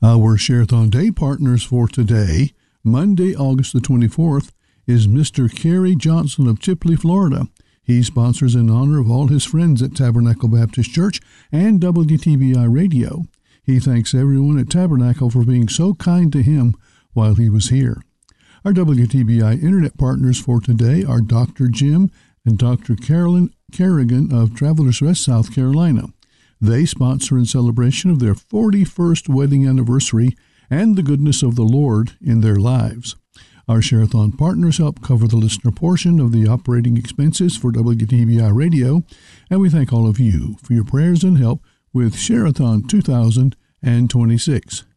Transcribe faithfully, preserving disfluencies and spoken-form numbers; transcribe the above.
Our Share-a-thon Day partners for today, Monday, August the twenty-fourth, is Mister Kerry Johnson of Chipley, Florida. He sponsors in honor of all his friends at Tabernacle Baptist Church and W T B I Radio. He thanks everyone at Tabernacle for being so kind to him while he was here. Our W T B I Internet partners for today are Doctor Jim and Doctor Carolyn Kerrigan of Travelers Rest, South Carolina. They sponsor in celebration of their forty-first wedding anniversary and the goodness of the Lord in their lives. Our Share-a-thon partners help cover the listener portion of the operating expenses for W T B I Radio, and we thank all of you for your prayers and help with Share-a-thon two thousand twenty-six.